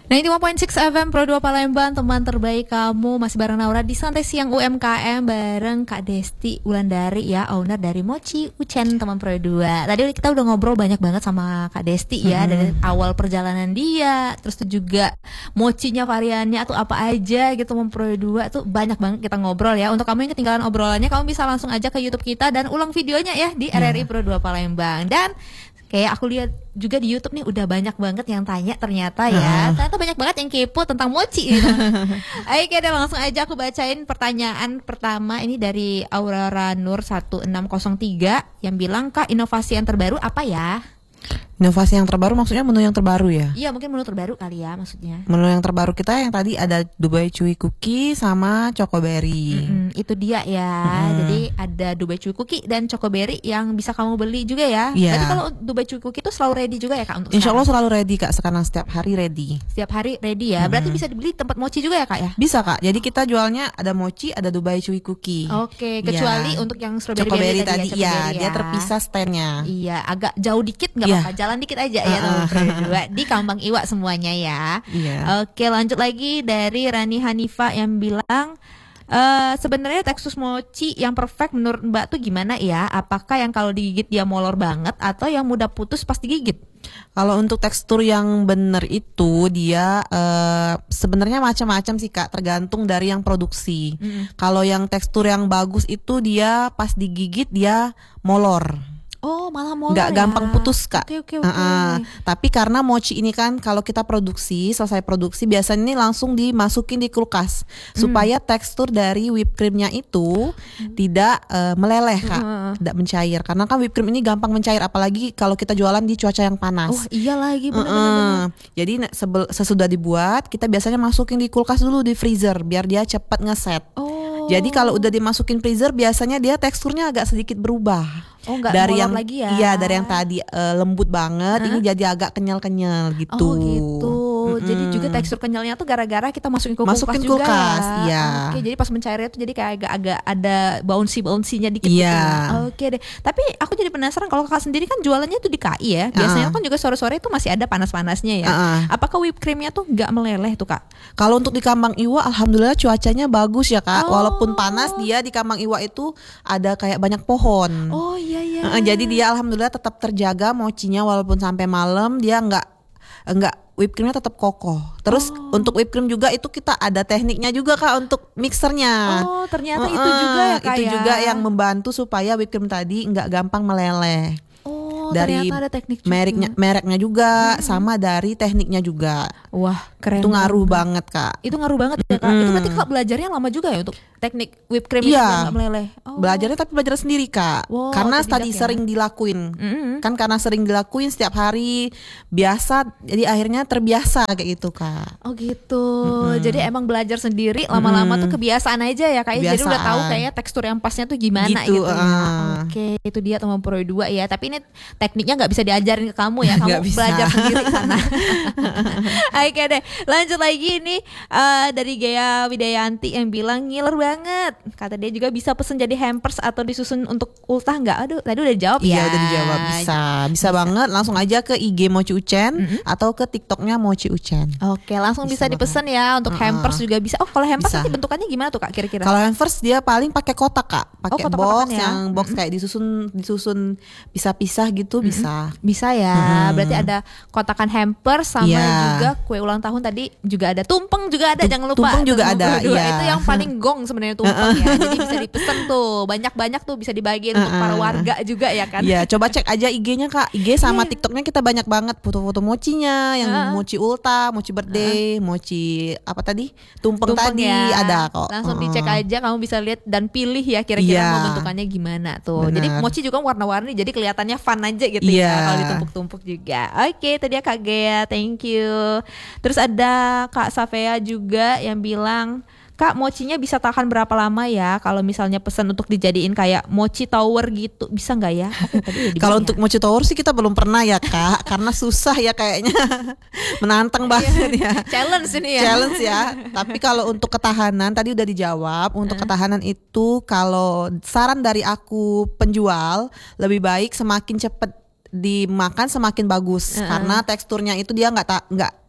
91.6 FM Pro 2 Palembang, teman terbaik kamu. Masih bareng Naura di Santai Siang UMKM bareng Kak Desti Wulandari ya, owner dari Mochi Uchen teman Pro 2. Tadi kita udah ngobrol banyak banget sama Kak Desti ya, dari awal perjalanan dia, terus tuh juga mochinya variannya atau apa aja gitu teman Pro 2 tuh banyak banget kita ngobrol ya. Untuk kamu yang ketinggalan obrolannya, kamu bisa langsung aja ke YouTube kita dan ulang videonya ya di RRI Pro 2 Palembang. Dan kayak aku lihat juga di YouTube nih udah banyak banget yang tanya ternyata ya. Ternyata banyak banget yang kepo tentang mochi gitu. Ayo kita langsung aja aku bacain pertanyaan pertama ini dari Aurora Nur 1603 yang bilang, "Kak, inovasi yang terbaru apa ya?" Inovasi yang terbaru maksudnya menu yang terbaru ya? Iya, mungkin menu terbaru kali ya maksudnya. Menu yang terbaru kita yang tadi ada Dubai Chewy Cookie sama Chocoberry. Itu dia ya. Jadi ada Dubai Chewy Cookie dan Chocoberry yang bisa kamu beli juga ya. Iya. Berarti kalau Dubai Chewy Cookie itu selalu ready juga ya Kak untuk Insya Allah sekarang? selalu ready Kak, sekarang setiap hari ready. Setiap hari ready ya. Berarti bisa dibeli di tempat mochi juga ya Kak ya? Bisa Kak, jadi kita jualnya ada mochi, ada Dubai Chewy Cookie. Oke, kecuali untuk yang strawberry Chocoberry tadi tadi, ya, dia terpisah standnya. Iya, agak jauh dikit nggak Iya. apa-apa, jalan dikit aja ya teman berdua di Kambang Iwa semuanya ya. Iya. Oke, lanjut lagi dari Rani Hanifa yang bilang, sebenarnya tekstur mochi yang perfect menurut Mbak tuh gimana ya? Apakah yang kalau digigit dia molor banget atau yang mudah putus pas digigit? Kalau untuk tekstur yang bener itu dia sebenarnya macam-macam sih Kak, tergantung dari yang produksi. Kalau yang tekstur yang bagus itu dia pas digigit dia molor. Oh, malah molor Nggak ya? gampang putus Kak. Oke. Tapi karena mochi ini kan kalau kita produksi, selesai produksi biasanya ini langsung dimasukin di kulkas supaya tekstur dari whipped creamnya itu tidak meleleh Kak, tidak mencair. Karena kan whipped cream ini gampang mencair apalagi kalau kita jualan di cuaca yang panas. Oh iya lagi, benar-benar. Jadi sesudah dibuat kita biasanya masukin di kulkas dulu di freezer biar dia cepat ngeset. Jadi kalau udah dimasukin freezer biasanya dia teksturnya agak sedikit berubah. Oh, nggak dari molor yang lagi ya? Iya, dari yang tadi lembut banget ini jadi agak kenyal-kenyal gitu. Oh gitu. Jadi juga tekstur kenyalnya tuh gara-gara kita masukin ke Masukin kulkas juga kulkas, ya. iya. Oke, jadi pas mencairnya tuh jadi kayak agak ada bouncy-nya dikit Iya. gitu ya. Oke deh. Tapi aku jadi penasaran, kalau Kakak sendiri kan jualannya tuh di KI ya. Biasanya kan juga sore-sore itu masih ada panas-panasnya ya. Apakah whipped creamnya tuh nggak meleleh tuh Kak? Kalau untuk di Kambang Iwa alhamdulillah cuacanya bagus ya Kak. Walaupun panas dia di Kambang Iwa itu ada kayak banyak pohon. Oh iya. Jadi dia alhamdulillah tetap terjaga mochinya walaupun sampai malam dia nggak whipped creamnya tetap kokoh. Terus untuk whipped cream juga itu kita ada tekniknya juga Kak untuk mixernya. Oh ternyata itu juga ya Kak itu ya? juga yang membantu supaya whipped cream tadi nggak gampang meleleh. Oh Dari ternyata ada teknik juga. mereknya juga sama dari tekniknya juga. Wah keren. Itu ngaruh banget Kak. Itu ngaruh banget ya Kak. Itu berarti Kak belajarnya lama juga ya untuk teknik whipped cream itu nggak meleleh. Belajarnya tapi belajar sendiri Kak. Wow, karena otodidak tadi ya? sering dilakuin. Kan karena sering dilakuin setiap hari biasa, jadi akhirnya terbiasa kayak gitu Kak. Oh gitu. Jadi emang belajar sendiri lama-lama tuh kebiasaan aja ya Kak. Jadi udah tahu Kebiasaan. kayaknya tekstur yang pasnya tuh gimana Gitu, gitu ya. Oke, itu dia teman Pro 2 ya. Tapi ini tekniknya nggak bisa diajarin ke kamu ya. Kamu Nggak bisa. belajar sendiri sana. Oke deh. Lanjut lagi nih dari Gaya Widayanti yang bilang ngiler banget. Kata dia juga bisa pesen jadi hampers atau disusun untuk ultah nggak? Aduh, tadi udah dijawab ya. Iya udah dijawab, bisa banget. Langsung aja ke IG Mochi Uchen atau ke TikToknya Mochi Uchen. Oke, langsung bisa Bisa dipesan ya. Untuk hampers juga bisa. Oh, kalau hampers Bisa. nanti bentukannya gimana tuh Kak kira-kira? Kalau hampers dia paling pakai kotak Kak, pakai kotak-kotakan box ya? yang box kayak disusun pisah-pisah gitu bisa. Bisa ya. Berarti ada kotakan hampers sama Iya. juga kue ulang tahun tadi juga ada. Tumpeng juga ada, jangan lupa. tumpeng juga ada, Berdua. iya. Itu yang paling gong sebenarnya tumpeng ya. Jadi bisa dipesan tuh. Banyak-banyak tuh bisa dibagiin untuk para warga juga ya kan. Iya, coba cek aja IG-nya Kak. IG sama Iya. TikToknya kita banyak banget foto-foto mochinya, yang mochi ulta, mochi birthday, mochi apa tadi? Tumpeng tadi ya. ada kok. Langsung dicek aja, kamu bisa lihat dan pilih ya kira-kira Iya. mau bentukannya gimana tuh. Benar. Jadi mochi juga warna-warni, jadi kelihatannya fun aja gitu Iya. ya kalau ditumpuk-tumpuk juga. Oke, tadi ya Kak Gea, thank you. Terus ada Kak Safea juga yang bilang, Kak, mochinya bisa tahan berapa lama ya? Kalau misalnya pesan untuk dijadiin kayak mochi tower gitu, bisa nggak ya? Oke, tadi udah Kalau dibilang untuk ya. mochi tower sih kita belum pernah ya Kak, karena susah ya kayaknya. Menantang banget ya. Challenge ini ya. Challenge ya. Tapi kalau untuk ketahanan tadi udah dijawab. Untuk ketahanan itu kalau saran dari aku penjual lebih baik semakin cepet dimakan semakin bagus karena teksturnya itu dia nggak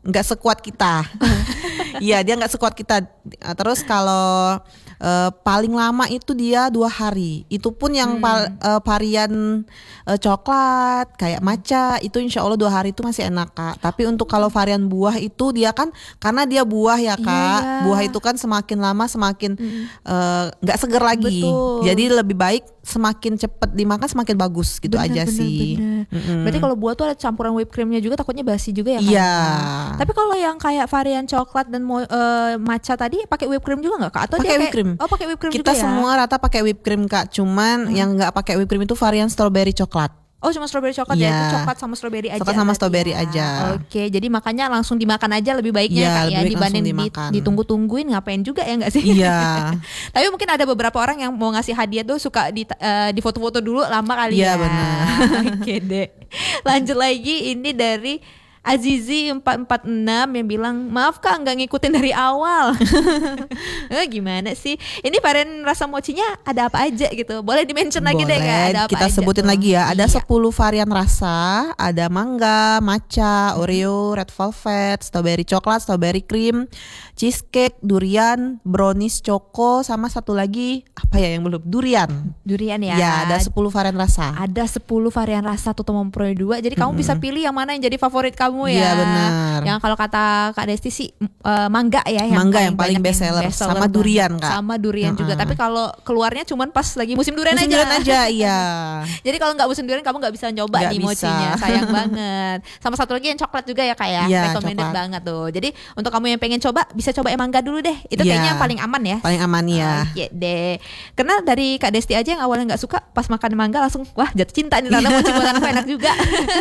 nggak sekuat kita. Iya, dia nggak sekuat kita. Terus kalau paling lama itu dia 2 hari. Itu pun yang varian coklat kayak matcha itu insya Allah 2 hari itu masih enak Kak. Tapi untuk kalau varian buah itu dia kan karena dia buah ya Kak. Iya. Buah itu kan semakin lama semakin nggak seger lagi. Betul. Jadi lebih baik semakin cepat dimakan semakin bagus gitu aja sih. Bener. Berarti kalau buah tuh ada campuran whipped creamnya juga, takutnya basi juga ya kan? Iya. Tapi kalau yang kayak varian coklat dan matcha tadi pakai whipped cream juga nggak Kak? Atau Pakai dia whipped cream. Oh pakai whipped cream Kita juga ya? semua rata pakai whipped cream Kak. Cuman yang nggak pakai whipped cream itu varian strawberry coklat. Oh cuma strawberry coklat ya? Iya. Itu coklat sama strawberry aja. Coklat sama berarti strawberry ya. aja. Oke, jadi makanya langsung dimakan aja lebih baiknya Iya, ya Kak lebih ya, baik dibanding langsung dimakan. ditunggu-tungguin ngapain juga ya nggak sih? Iya. Tapi mungkin ada beberapa orang yang mau ngasih hadiah tuh suka di foto-foto dulu lama kali Iya, ya. benar. Oke deh. Lanjut lagi, ini dari Azizi 446 yang bilang, maaf Kak nggak ngikutin dari awal. Gimana sih? Ini varian rasa mochinya ada apa aja gitu? Boleh di-mention lagi deh Kak, ada apa kita aja sebutin tuh? lagi ya. Ada Iya. 10 varian rasa. Ada mangga, matcha, Oreo, red velvet, strawberry coklat, strawberry cream, cheesecake, durian, brownies choco, sama satu lagi apa ya yang belum? Durian. Durian ya. Ya, ada 10 varian rasa. Ada 10 varian rasa tuh Tomom Pro 2. Jadi kamu bisa pilih yang mana yang jadi favorit kamu ya. Iya, benar. Yang kalau kata Kak Desti sih mangga ya Mangga yang paling banyak best seller. Sama banget. durian, Kak. Sama durian juga. Tapi kalau keluarnya cuman pas lagi musim durian Musim aja. durian aja, iya. Jadi kalau nggak musim durian kamu nggak bisa nyoba Nggak nih bisa. mochinya, sayang banget. Sama satu lagi yang coklat juga ya Kak ya, Iya, recommended coklat. banget tuh. Jadi untuk kamu yang pengen coba bisa coba yang mangga dulu deh. Itu Iya. kayaknya yang paling aman ya. Paling aman ya. Oke deh. Karena dari Kak Desti aja yang awalnya nggak suka, pas makan mangga langsung wah jatuh cinta nih, ternyata mochi buatan aku enak juga.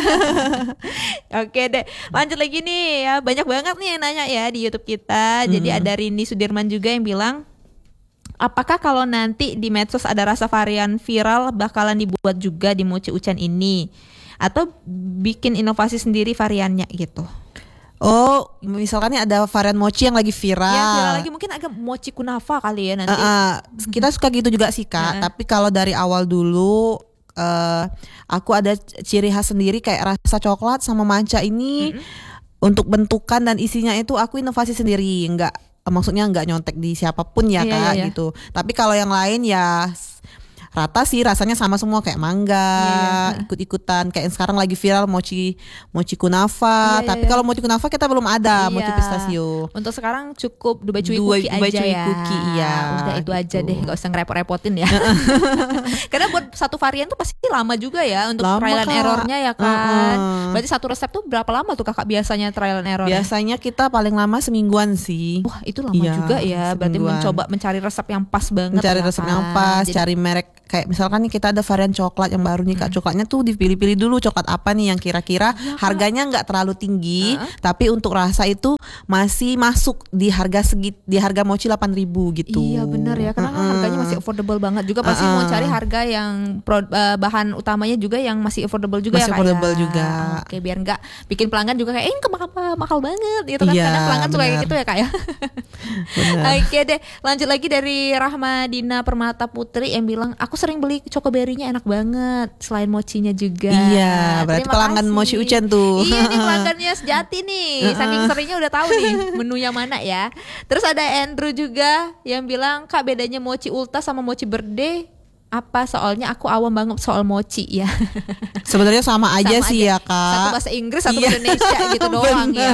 Oke deh. Lanjut lagi nih ya, banyak banget nih yang nanya ya di YouTube kita. Jadi ada Rini Sudirman juga yang bilang, apakah kalau nanti di medsos ada rasa varian viral bakalan dibuat juga di mochi Uchen ini, atau bikin inovasi sendiri variannya gitu? Oh, misalkan nih ada varian mochi yang lagi viral. Yang viral lagi mungkin agak mochi kunafa kali ya nanti. Kita suka gitu juga sih Kak. Tapi kalau dari awal dulu aku ada ciri khas sendiri kayak rasa coklat sama matcha ini. Untuk bentukan dan isinya itu aku inovasi sendiri, maksudnya nggak nyontek di siapapun ya Iya, Kak iya. gitu. Tapi kalau yang lain ya rata sih rasanya sama semua kayak mangga, Iya. ikut-ikutan kayak sekarang lagi viral mochi kunafa. Iya, Tapi kalau mochi kunafa kita belum ada, mochi Iya. pistachio. Untuk sekarang cukup Dubai Chewy Dubai Cookie aja Chewy ya. Cookie, iya, Udah itu aja gitu. deh, gak usah ngerepot-repotin ya. Karena buat satu varian tuh pasti lama juga ya untuk Lama, trial and Kak. errornya ya kan. Heeh. Berarti satu resep tuh berapa lama tuh Kakak biasanya trial and error? Biasanya kita paling lama semingguan sih. Wah itu lama Iya, juga ya. Berarti semingguan. mencoba mencari resep yang pas banget. Mencari ya resep kan? yang pas, Jadi- cari merek kayak misalkan nih kita ada varian coklat yang baru nih Kak. Coklatnya tuh dipilih-pilih dulu coklat apa nih yang kira-kira harganya nggak terlalu tinggi, tapi untuk rasa itu masih masuk di harga mochi 8.000 gitu. Iya benar ya, karena kan harganya masih affordable banget juga. Pasti mau cari harga yang bahan utamanya juga yang masih affordable juga Masih ya Kak, affordable ya. juga. Oke, biar nggak bikin pelanggan juga kayak ini mahal banget gitu kan. Iya, Kadang pelanggan suka kayak benar. gitu ya Kak ya. Benar. Oke deh, lanjut lagi dari Rahmadina Permata Putri yang bilang, aku sering beli chocoberry-nya enak banget selain mochinya juga. Iya, berarti Terima pelanggan kasih. Mochi Uchen tuh. Iya nih pelanggannya sejati nih. Saking seringnya udah tahu nih menunya mana ya. Terus ada Andrew juga yang bilang, Kak bedanya mochi ulta sama mochi birthday apa? Soalnya aku awam banget soal mochi ya. Sebenarnya sama aja Sama sih aja. ya Kak. Satu bahasa Inggris, satu Iya. Indonesia gitu doang Bener. ya.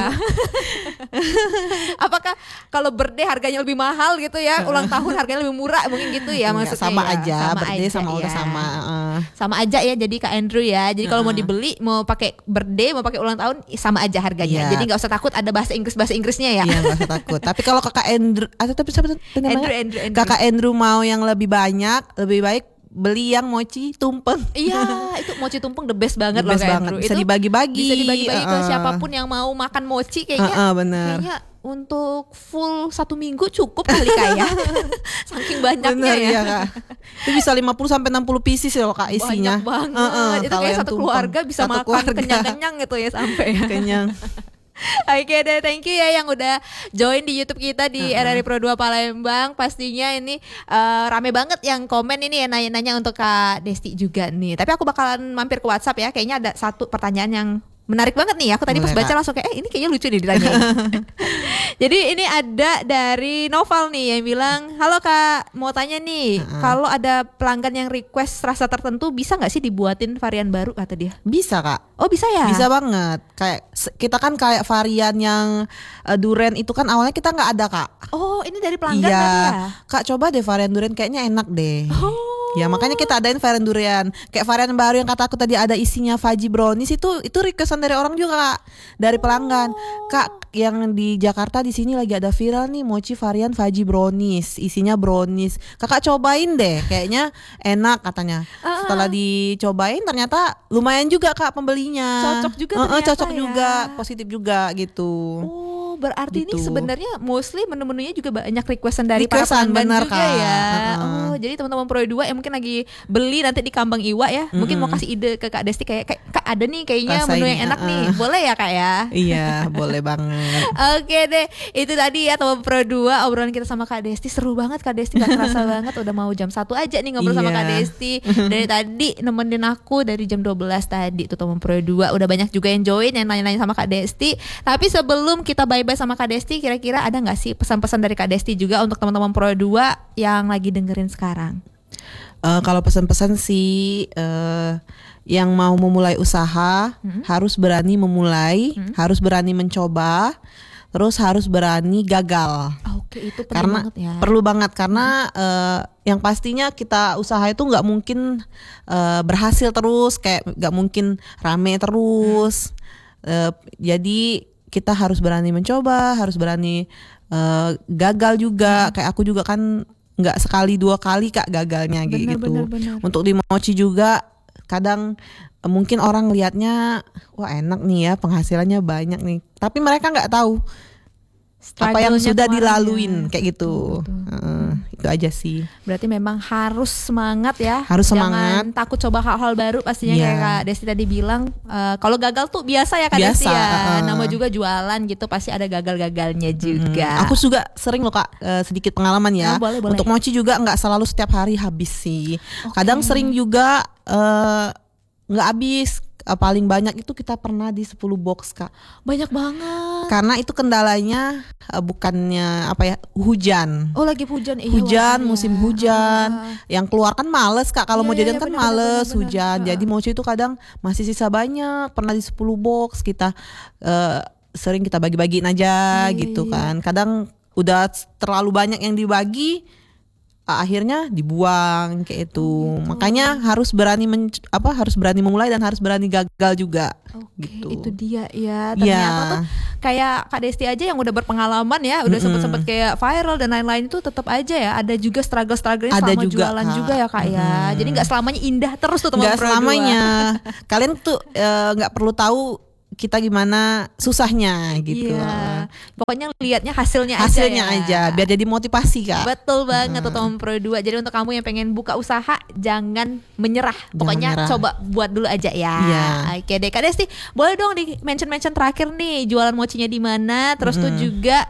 Apakah kalau birthday harganya lebih mahal gitu ya, ulang tahun harganya lebih murah mungkin gitu ya Enggak, maksudnya sama ya? aja, birthday sama ya. ulta sama. Sama aja ya jadi Kak Andrew ya. Jadi kalau mau dibeli, mau pakai birthday, mau pakai ulang tahun sama aja harganya. Iya. Jadi nggak usah takut ada bahasa Inggrisnya ya. Iya nggak usah takut. Tapi kalau Kakak Andrew atau tapi siapa tuh namanya? Andrew. Kakak Andrew mau yang lebih banyak, lebih baik beli yang mochi tumpeng. Iya, itu mochi tumpeng the best banget The loh best Kak banget. Andrew. Bisa Itu dibagi-bagi. Bisa dibagi-bagi ke Heeh. siapapun yang mau makan mochi kayaknya. Bener. Kayaknya untuk full 1 minggu cukup kali kayak. Saking banyaknya Bener ya. ya Kak. Itu bisa 50 sampai 60 pieces loh Kak isinya. Banyak banget. Heeh, Itu kalau kayak yang satu tumpeng. keluarga bisa Satu makan keluarga. kenyang-kenyang gitu ya sampai. Kenyang. Oke deh, thank you ya yang udah join di YouTube kita di RRI Pro 2 Palembang. Pastinya ini rame banget yang komen ini ya, nanya-nanya untuk Kak Desti juga nih. Tapi aku bakalan mampir ke WhatsApp ya. Kayaknya ada satu pertanyaan yang menarik banget nih. Aku tadi pas Boleh, baca Kak. langsung kayak ini kayaknya lucu nih ditanyain. Jadi ini ada dari Noval nih yang bilang, halo Kak, mau tanya nih, kalau ada pelanggan yang request rasa tertentu bisa nggak sih dibuatin varian baru kata dia? Bisa Kak. Oh bisa ya? Bisa banget. Kayak kita kan kayak varian yang durian itu kan awalnya kita nggak ada Kak. Oh ini dari pelanggan Iya, tadi ya? Kak coba deh varian durian kayaknya enak deh. Oh. Ya makanya kita adain varian durian. Kayak varian baru yang kata aku tadi ada isinya fudgy brownies itu requestan dari orang juga Kak. Dari pelanggan. Kak yang di Jakarta di sini lagi ada viral nih mochi varian fudgy brownies, isinya brownies. Kakak cobain deh, kayaknya enak katanya. Setelah dicobain ternyata lumayan juga Kak pembelinya. Cocok juga ternyata cocok ya. juga, positif juga gitu. Oh, berarti Gitu. ini sebenarnya mostly menu-menunya juga banyak requestan dari para Requestan, pelanggan bener, juga Kak. ya. Oh, jadi teman-teman Pro 2 yang mungkin lagi beli nanti di Kambang Iwa ya, mungkin mau kasih ide ke Kak Desti kayak Kak ada nih kayaknya Rasa menu ini, yang enak nih. Boleh ya Kak ya? Iya, boleh banget. Oke deh, itu tadi ya teman Pro 2 obrolan kita sama Kak Desti. Seru banget Kak Desti, gak kerasa banget udah mau jam 1 aja nih ngobrol sama Iya. Kak Desti. Dari tadi nemenin aku dari jam 12 tadi tuh teman Pro 2. Udah banyak juga yang join yang nanya-nanya sama Kak Desti. Tapi sebelum kita bye-bye sama Kak Desti, kira-kira ada gak sih pesan-pesan dari Kak Desti juga untuk teman-teman Pro 2 yang lagi dengerin sekarang? Kalau pesan-pesan sih yang mau memulai usaha harus berani memulai, harus berani mencoba, terus harus berani gagal. Oke, itu perlu Karena banget ya. perlu banget karena yang pastinya kita usaha itu nggak mungkin berhasil terus, kayak nggak mungkin rame terus. Jadi kita harus berani mencoba, harus berani gagal juga. Kayak aku juga kan nggak sekali dua kali Kak gagalnya kayak gitu. Benar. Untuk di mochi juga kadang mungkin orang lihatnya wah enak nih ya, penghasilannya banyak nih. Tapi mereka nggak tahu apa yang Struggle-nya sudah kemarin dilaluin ya. kayak gitu. Itu aja sih. Berarti memang harus semangat ya. Harus Jangan semangat. takut coba hal-hal baru pastinya Iya. kayak Kak Desti tadi bilang. Kalau gagal tuh biasa ya Kak Desti Biasa, ya. Nama juga jualan gitu pasti ada gagal-gagalnya juga. Aku juga sering loh Kak sedikit pengalaman ya. Oh, boleh. Untuk mochi juga nggak selalu setiap hari habis sih. Kadang sering juga nggak habis. Paling banyak itu kita pernah di 10 box Kak. Banyak banget. Karena itu kendalanya bukannya apa ya, hujan. Oh lagi hujan. Iya, Hujan, wajar ya. musim hujan. Yang keluar kan males Kak. Kalau Iya, mau iya, jajan iya, kan benar, males, benar. hujan. Jadi mochi itu kadang masih sisa banyak. Pernah di 10 box kita sering kita bagi-bagiin aja Iya, gitu iya. kan. Kadang udah terlalu banyak yang dibagi, akhirnya dibuang kayak itu. Makanya harus berani harus berani memulai dan harus berani gagal juga. Oke, Gitu. itu dia ya. Iya. Ternyata tuh kayak Kak Desti aja yang udah berpengalaman ya, udah sempet-sempet kayak viral dan lain-lain itu tetap aja ya. Ada juga struggle-strugglenya Ada selama juga, jualan Kak. juga ya Kak ya. Jadi nggak selamanya indah terus tuh teman Nggak Pro 2. selamanya. Kalian tuh nggak perlu tahu kita gimana susahnya gitu. Iya. Pokoknya lihatnya hasilnya Hasilnya aja ya. aja biar jadi motivasi Kak. Betul banget tuh teman Pro 2. Jadi untuk kamu yang pengen buka usaha jangan menyerah. Pokoknya menyerah. coba buat dulu aja ya. Iya. Oke deh Kak Desti, boleh dong di mention terakhir nih jualan mochinya di mana? Terus tuh juga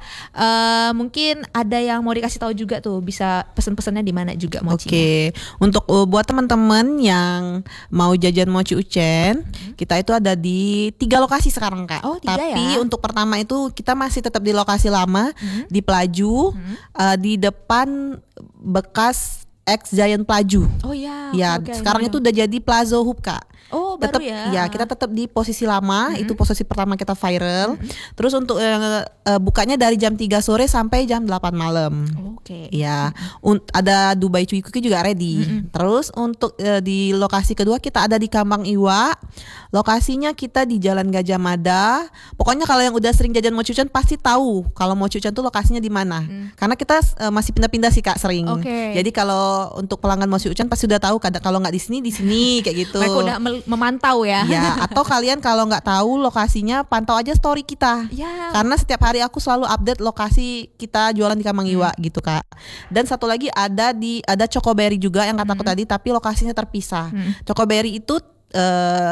mungkin ada yang mau dikasih tahu juga tuh bisa pesen-pesennya di mana juga mochinya. Oke, untuk buat teman-teman yang mau jajan mochi Uchen, kita itu ada di 3 lokasi sekarang Kak. Oh, 3 Tapi ya? untuk pertama itu kita masih tetap di lokasi lama di Pelaju, di depan bekas ex Giant Pelaju. Oh ya. Ya, oke, sekarang ini itu udah jadi Plaza Hub Kak. Oh, Tetap baru ya. kita tetap di posisi lama, itu posisi pertama kita viral. Terus untuk bukanya dari jam 3 sore sampai jam 8 malam. Oke. Ya, ada Dubai Cuy Cookie juga ready. Terus untuk di lokasi kedua kita ada di Kambang Iwa. Lokasinya kita di Jalan Gajah Mada. Pokoknya kalau yang udah sering jajan mochi Uchen pasti tahu kalau mochi Uchen tuh lokasinya di mana. Karena kita masih pindah-pindah sih Kak sering. Oke. Jadi kalau untuk pelanggan mochi Uchen pasti udah tahu kalau nggak di sini kayak gitu. Mereka udah memantau ya. Ya, atau kalian kalau nggak tahu lokasinya pantau aja story kita. Ya. Karena setiap hari aku selalu update lokasi kita jualan di Kambang Iwa gitu Kak. Dan satu lagi ada Chocoberry juga yang kataku tadi, tapi lokasinya terpisah. Chocoberry itu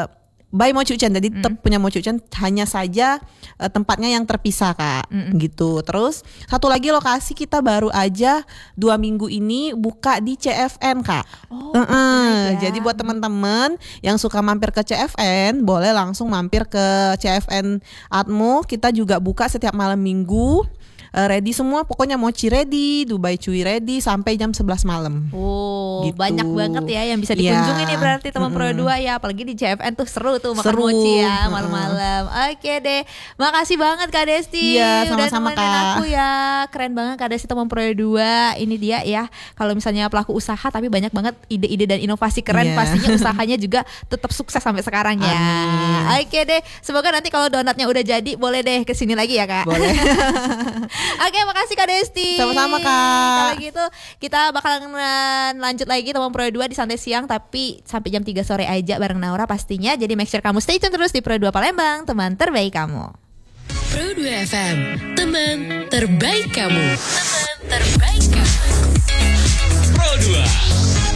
by Mochi Uchen. Jadi tetap punya Mochi Uchen, hanya saja tempatnya yang terpisah Kak, gitu. Terus satu lagi lokasi kita baru aja 2 minggu ini buka di CFN Kak. Jadi buat teman-teman yang suka mampir ke CFN, boleh langsung mampir ke CFN Atmo. Kita juga buka setiap malam minggu. Ready semua, pokoknya Mochi ready, Dubai Cuy ready sampai jam 11 malam. Gitu. Banyak banget ya yang bisa dikunjungi nih berarti teman Pro 2 ya, apalagi di CFN tuh seru tuh makan mochi ya malam-malam. Oke deh, makasih banget Kak Desti udah nemenin aku ya, keren banget Kak Desti teman Pro 2. Ini dia ya, kalau misalnya pelaku usaha tapi banyak banget ide-ide dan inovasi keren, pastinya usahanya juga tetap sukses sampai sekarang ya. Oke deh, semoga nanti kalau donatnya udah jadi boleh deh kesini lagi ya Kak. Boleh. Oke, makasih Kak Desti. Sama-sama Kak. Kalau gitu kita bakalan lanjut lagi teman Pro 2 di santai siang, tapi sampai jam 3 sore aja bareng Naura pastinya. Jadi make sure kamu stay tune terus di Pro 2 Palembang, teman terbaik kamu. Pro 2 FM, teman terbaik kamu. Teman terbaik kamu. Pro 2